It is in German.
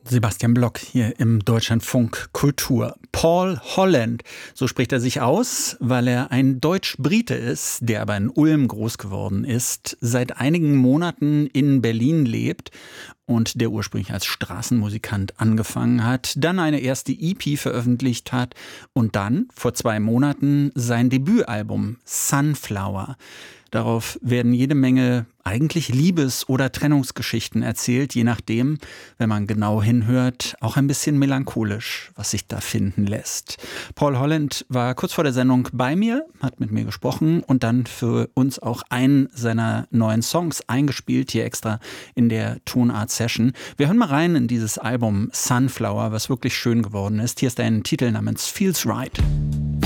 Sebastian Block hier im Deutschlandfunk Kultur. Paul Holland, so spricht er sich aus, weil er ein Deutsch-Brite ist, der aber in Ulm groß geworden ist, seit einigen Monaten in Berlin lebt und der ursprünglich als Straßenmusikant angefangen hat, dann eine erste EP veröffentlicht hat und dann vor 2 Monaten sein Debütalbum Sunflower. Darauf werden jede Menge eigentlich Liebes- oder Trennungsgeschichten erzählt, je nachdem, wenn man genau hinhört, auch ein bisschen melancholisch, was sich da finden lässt. Paul Holland war kurz vor der Sendung bei mir, hat mit mir gesprochen und dann für uns auch einen seiner neuen Songs eingespielt, hier extra in der Tonart Session. Wir hören mal rein in dieses Album Sunflower, was wirklich schön geworden ist. Hier ist ein Titel namens Feels Right.